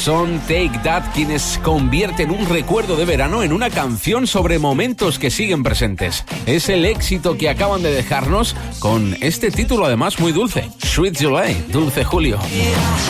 son Take That quienes convierten un recuerdo de verano en una canción sobre momentos que siguen presentes. Es el éxito que acaban de dejarnos con este título además muy dulce, Sweet July, Dulce Julio.